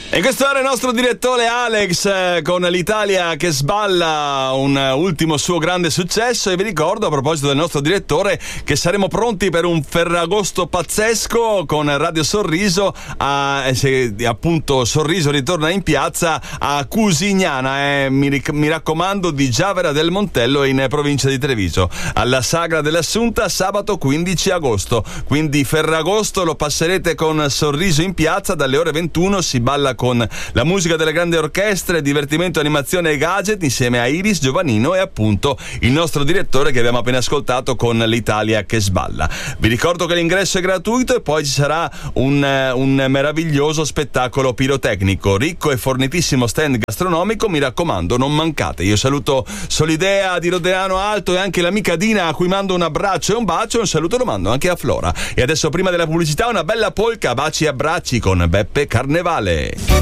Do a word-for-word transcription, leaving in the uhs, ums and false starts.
E questo era il nostro direttore Alex eh, con l'Italia che sballa, un uh, ultimo suo grande successo. E vi ricordo, a proposito del nostro direttore, che saremo pronti per un Ferragosto pazzesco con Radio Sorriso a, eh, se appunto Sorriso ritorna in piazza a Cusignana, eh, mi, ric- mi raccomando, di Giavera del Montello in provincia di Treviso, alla Sagra dell'Assunta, sabato quindici agosto. Quindi Ferragosto lo passerete con Sorriso in piazza, dalle ore ventuno si balla con la musica delle grandi orchestre, divertimento, animazione e gadget insieme a Iris, Giovanino e appunto il nostro direttore che abbiamo appena ascoltato con l'Italia che sballa. Vi ricordo che l'ingresso è gratuito e poi ci sarà un, un meraviglioso spettacolo pirotecnico, ricco e fornitissimo stand gastronomico, mi raccomando non mancate. Io saluto Solidea di Rodeano Alto e anche l'amica Dina, a cui mando un abbraccio e un bacio, e un saluto lo mando anche a Flora. E adesso, prima della pubblicità, una bella polka, baci e abbracci con Beppe Carnevale.